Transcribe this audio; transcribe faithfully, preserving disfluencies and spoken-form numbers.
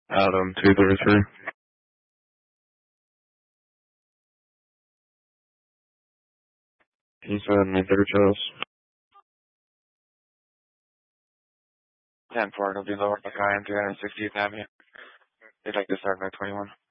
Adam, two thirty-three. He said me third chose. ten four, it'll be lower at the Cayenne, two hundred sixtieth Avenue. They'd like to start by twenty-one.